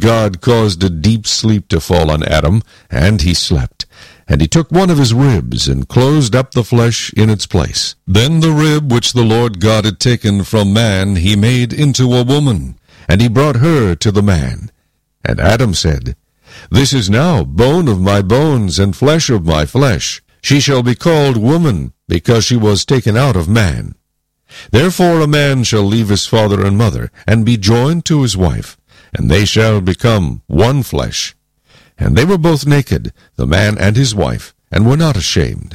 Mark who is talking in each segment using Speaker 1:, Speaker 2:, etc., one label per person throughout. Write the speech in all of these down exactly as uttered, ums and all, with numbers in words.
Speaker 1: Lord God caused a deep sleep to fall on Adam, and he slept. And he took one of his ribs, and closed up the flesh in its place. Then the rib which the Lord God had taken from man he made into a woman, and he brought her to the man. And Adam said, This is now bone of my bones, and flesh of my flesh. She shall be called woman, because she was taken out of man. Therefore a man shall leave his father and mother, and be joined to his wife, and they shall become one flesh. And they were both naked, the man and his wife, and were not ashamed.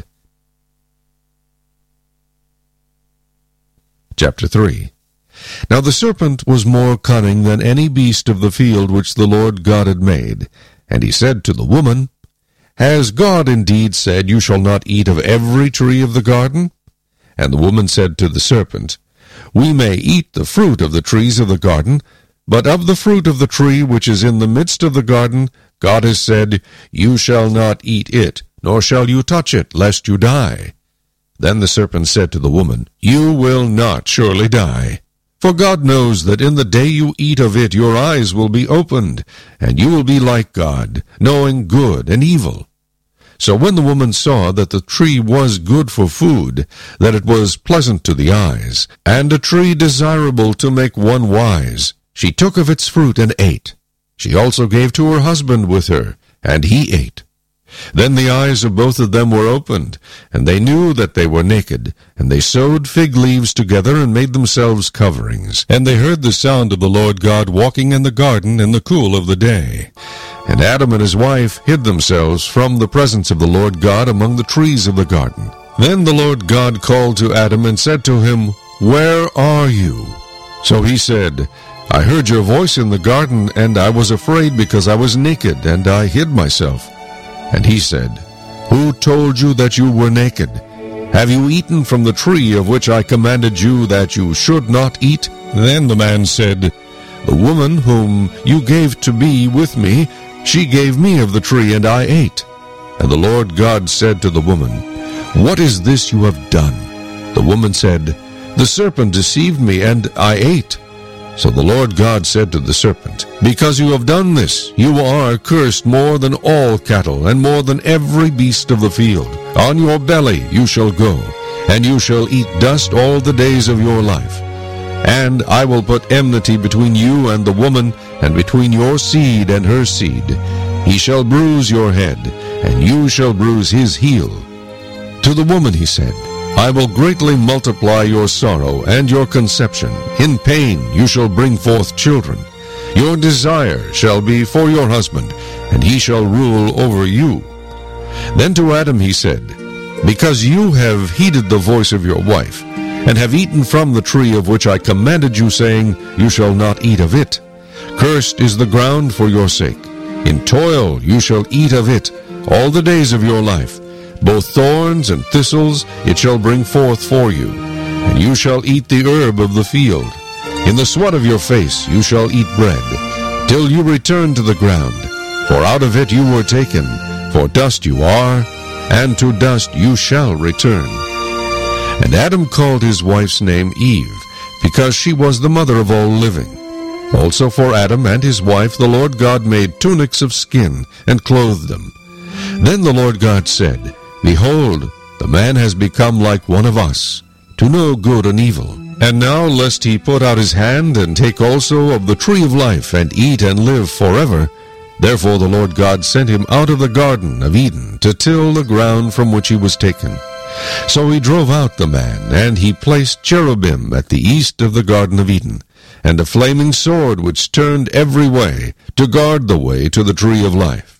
Speaker 1: Chapter three. Now the serpent was more cunning than any beast of the field which the Lord God had made. And he said to the woman, Has God indeed said, You shall not eat of every tree of the garden? And the woman said to the serpent, We may eat the fruit of the trees of the garden, but of the fruit of the tree which is in the midst of the garden, God has said, You shall not eat it, nor shall you touch it, lest you die. Then the serpent said to the woman, You will not surely die. For God knows that in the day you eat of it your eyes will be opened, and you will be like God, knowing good and evil. So when the woman saw that the tree was good for food, that it was pleasant to the eyes, and a tree desirable to make one wise, she took of its fruit and ate. She also gave to her husband with her, and he ate. Then the eyes of both of them were opened, and they knew that they were naked, and they sewed fig leaves together and made themselves coverings. And they heard the sound of the Lord God walking in the garden in the cool of the day. And Adam and his wife hid themselves from the presence of the Lord God among the trees of the garden. Then the Lord God called to Adam and said to him, Where are you? So he said, I heard your voice in the garden, and I was afraid because I was naked, and I hid myself. And he said, Who told you that you were naked? Have you eaten from the tree of which I commanded you that you should not eat? Then the man said, The woman whom you gave to be with me, she gave me of the tree, and I ate. And the Lord God said to the woman, What is this you have done? The woman said, The serpent deceived me, and I ate. So the Lord God said to the serpent, Because you have done this, you are cursed more than all cattle, and more than every beast of the field. On your belly you shall go, and you shall eat dust all the days of your life. And I will put enmity between you and the woman, and between your seed and her seed. He shall bruise your head, and you shall bruise his heel. To the woman he said, I will greatly multiply your sorrow and your conception. In pain you shall bring forth children. Your desire shall be for your husband, and he shall rule over you. Then to Adam he said, Because you have heeded the voice of your wife, and have eaten from the tree of which I commanded you, saying, You shall not eat of it. Cursed is the ground for your sake. In toil you shall eat of it all the days of your life. Both thorns and thistles it shall bring forth for you, and you shall eat the herb of the field. In the sweat of your face you shall eat bread, till you return to the ground. For out of it you were taken, for dust you are, and to dust you shall return. And Adam called his wife's name Eve, because she was the mother of all living. Also for Adam and his wife the Lord God made tunics of skin, and clothed them. Then the Lord God said, Behold, the man has become like one of us, to know good and evil. And now lest he put out his hand, and take also of the tree of life, and eat and live forever, therefore the Lord God sent him out of the garden of Eden, to till the ground from which he was taken. So he drove out the man, and he placed cherubim at the east of the garden of Eden, and a flaming sword which turned every way, to guard the way to the tree of life.